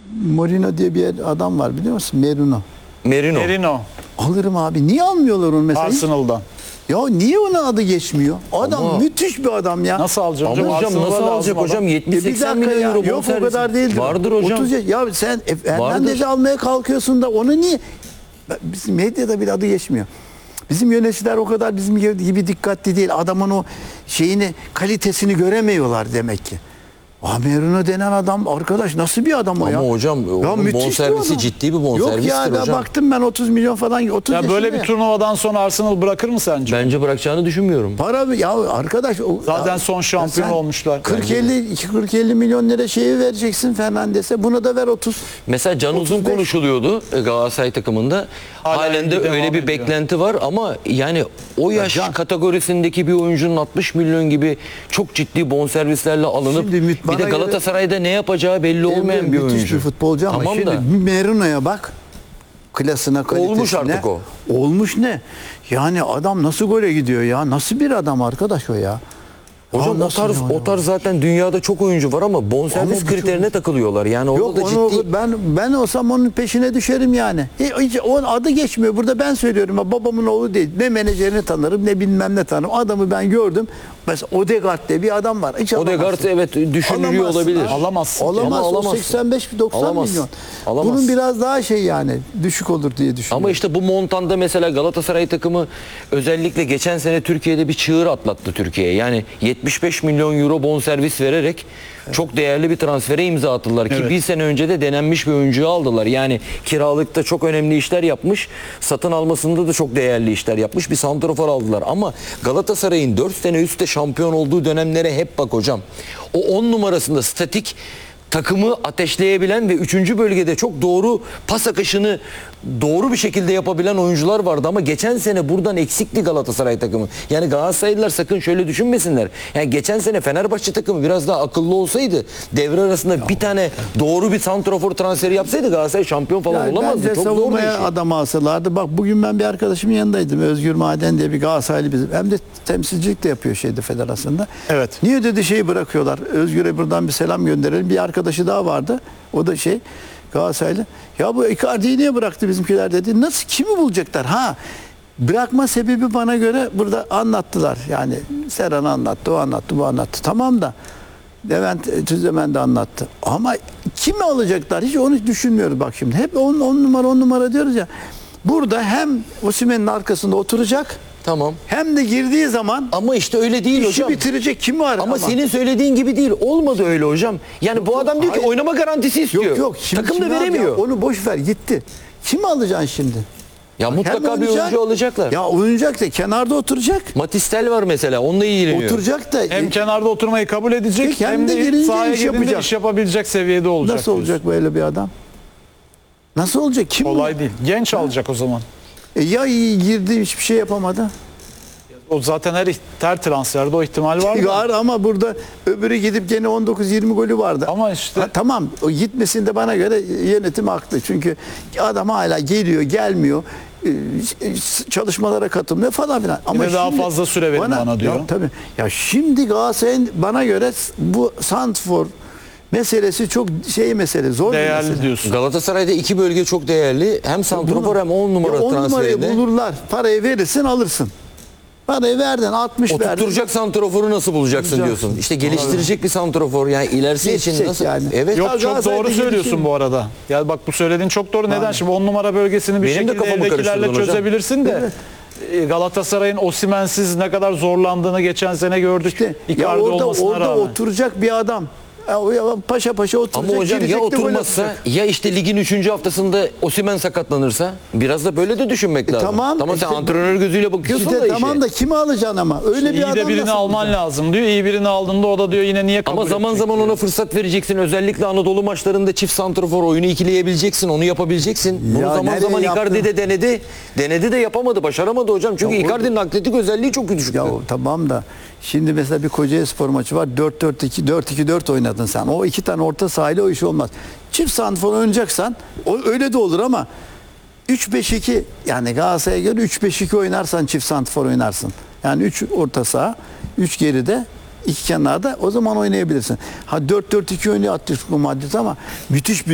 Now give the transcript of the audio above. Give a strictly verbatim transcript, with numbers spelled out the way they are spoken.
Morino diye bir adam var biliyor musun? Merino. Merino. Merino. Alırım abi. Niye almıyorlar onu mesela? Arsenal'dan. Ya niye onun adı geçmiyor? Adam Ama- müthiş bir adam ya. Nasıl alacak Ama hocam? hocam Arsenal'a nasıl lazım alacak adam. hocam? E yetmiş bir seksen dakika milyon ya. euro Yok o bonservis. kadar değildir. Vardır hocam. otuz yaş- ya sen e, Vardır. Hernandez'i almaya kalkıyorsun da onu niye? Bizim medyada bile adı geçmiyor. Bizim yöneticiler o kadar bizim gibi dikkatli değil. Adamın o şeyini, kalitesini göremiyorlar demek ki. Ah Merino denen adam arkadaş nasıl bir adam o ya? Ama hocam onun müthiş bir bonservisi adam. ciddi bir Yok bonservistir ya da hocam. baktım ben otuz milyon falan otuz Ya böyle yaşında bir ya. turnuvadan sonra Arsenal bırakır mı sence? Bence bırakacağını düşünmüyorum. Para ya arkadaş. o- Zaten ya- son şampiyon ya sen olmuşlar. kırk elli kırk elli milyon lira şeyi vereceksin Fernandes'e. Buna da ver otuz. Mesela Can Uzun otuz beş. konuşuluyordu e, Galatasaray takımında. Hala Halen de devam öyle bir ediyor. beklenti var ama yani o yaş Can- kategorisindeki bir oyuncunun altmış milyon gibi çok ciddi bonservislerle alınıp Şimdi müt- bir bana de göre- Galatasaray'da ne yapacağı belli olmayan Emre bir müthiş oyuncu. bir futbolcu ama Tamam şimdi da. Merino'ya bak. Klasına, kalitesine. Olmuş artık o. Olmuş ne? Yani adam nasıl gole gidiyor ya? Nasıl bir adam arkadaş o ya? Hocam Ya o nasıl tarz ya? o tarz zaten dünyada çok oyuncu var ama bonservis Ama bu kriterine çok- takılıyorlar. Yani orada Yok da onu, ciddi. ben ben olsam onun peşine düşerim yani. Hiç, hiç onun adı geçmiyor. Burada ben söylüyorum. Ya, babamın oğlu değil. Ne menajerini tanırım ne bilmem ne tanırım. Adamı ben gördüm. Mesela Odegaard diye bir adam var. Hiç Odegaard alamazsın. evet düşünülüyor Alamazsın olabilir. ha. Alamazsın. Olamaz. Ama O alamazsın. seksen beş doksan Alamaz. milyon. Alamaz. Bunun biraz daha şey yani düşük olur diye düşünüyorum. Ama işte bu montanda mesela Galatasaray takımı özellikle geçen sene Türkiye'de bir çığır atlattı Türkiye'ye. Yani yetmiş beş milyon euro bonservis vererek çok değerli bir transfere imza attılar ki Evet. bir sene önce de denenmiş bir oyuncuyu aldılar. Yani kiralıkta çok önemli işler yapmış, satın almasında da çok değerli işler yapmış bir santrafor aldılar. Ama Galatasaray'ın dört sene üstte şampiyon olduğu dönemlere hep bak hocam. O on numarasında statik takımı ateşleyebilen ve üçüncü bölgede çok doğru pas akışını doğru bir şekilde yapabilen oyuncular vardı ama geçen sene buradan eksikti Galatasaray takımı. Yani Galatasaraylılar sakın şöyle düşünmesinler. Yani geçen sene Fenerbahçe takımı biraz daha akıllı olsaydı devre arasında bir tane doğru bir santrafor transferi yapsaydı Galatasaray şampiyon falan Yani olamazdı. bence Çok zor bir savunmaya şey. adam alsalardı. Bak bugün ben bir arkadaşımın yanındaydım. Özgür Maden diye bir Galatasaraylı bizim. Hem de temsilcilik de yapıyor şeyde federasyonda. Evet. Niye dedi şeyi bırakıyorlar. Özgür'e buradan bir selam gönderelim. Bir arkadaşı daha vardı. O da şey Galatasaraylı. Ya bu Icardi'yi niye bıraktı bizimkiler dedi. Nasıl kimi bulacaklar? Ha bırakma sebebi bana göre burada anlattılar. Yani Serhan anlattı, o anlattı, bu anlattı. Tamam da Levent Tüzemen de anlattı. Ama kimi alacaklar? Hiç onu düşünmüyoruz bak şimdi. Hep on, on numara on numara diyoruz ya. Burada hem Osimhen'in arkasında oturacak Tamam. hem de girdiği zaman Ama işte öyle değil işi hocam. bitirecek kim var? Ama, senin söylediğin gibi değil. Olmadı öyle hocam. Yani bu yok, adam diyor ki hayır. oynama garantisi istiyor. Yok yok. Şimdi Takım da kimi veremiyor. alacak? Onu boş ver gitti. Kimi alacaksın şimdi? Ya Hem mutlaka bir oynayacak, oyuncu alacaklar. Ya oynayacak da kenarda oturacak. Matistel var mesela. Onunla ilgileniyor. Oturacak da Hem kenarda oturmayı kabul edecek Peki, hem hem de de girince sahaya iş girdiğinde yapacak. iş yapabilecek seviyede olacak. nasıl olacak böyle bir adam? Nasıl olacak? Kim bu? Olay değil. Genç alacak o zaman. E ya iyi girdi hiçbir şey yapamadı. O zaten her, her transferde o ihtimal var mı? Var ama burada öbürü gidip gene on dokuz yirmi golü vardı. Ama işte- Ha, tamam o gitmesinde bana göre yönetim haklı. Çünkü adam hala geliyor gelmiyor. e, Çalışmalara katılmıyor falan filan. Ama Yine daha fazla süre verin bana diyor. Ya, tabii. Ya şimdi Galatasaray'ın bana göre bu Santfor meselesi çok şey mesele, zor bir Değerli mesele. diyorsun. Galatasaray'da iki bölge çok değerli. Hem santrafor hem on numara Ya on numarayı transferinde. bulurlar. Parayı verirsin alırsın. Parayı verdin altmış verdin. Oturtturacak santraforu nasıl bulacaksın Bulacaksın. diyorsun. İşte geliştirecek bir santrafor yani ilerisi için Geçecek nasıl? yani. Evet. Yok Ya çok Galatasaray'da doğru söylüyorsun gelişim- bu arada. Ya bak bu söylediğin çok doğru. Neden? Aynen. Şimdi on numara bölgesini bir Benim de şekilde kafamı evdekilerle karıştırdın hocam. çözebilirsin de. e, Galatasaray'ın Osimhen'siz ne kadar zorlandığını geçen sene gördük. İşte, ya Icardi orada, olmasına orada rağmen. oturacak bir adam. Ya, o ya paşa paşa oturacak. Ama hocam ya girecek de gol oturmazsa atacak. ya işte ligin üçüncü haftasında Osimhen sakatlanırsa biraz da böyle de düşünmek lazım. E, tamam, Tamam sen işte- antrenör gözüyle bakıyorsun İşte da işe. tamam da kimi alacaksın ama? Öyle bir İyi adam de birini nasıl alman bulacaksın? lazım diyor. İyi birini aldığında o da diyor yine niye kabul Ama zaman edecek zaman diyor. ona fırsat vereceksin. Özellikle Anadolu maçlarında çift santrafor oyunu ikileyebileceksin. Onu yapabileceksin. Bunu Ya zaman nereye zaman yaptın? Icardi de denedi. Denedi de yapamadı. Başaramadı hocam. Çünkü Ya o- Icardi'nin atletik özelliği çok düşük. Ya tamam da şimdi mesela bir Kocaelispor maçı var. dört dört iki dört iki dört oynadın sen. O iki tane orta sahayla o iş olmaz. Çift santrafor oynayacaksan o öyle de olur ama üç beş iki yani Galatasaray'a göre üç beş iki oynarsan çift santrafor oynarsın. Yani üç orta saha, üç geride, iki kenarda o zaman oynayabilirsin. Ha dört dört iki oynuyor Atletico Madrid ama müthiş bir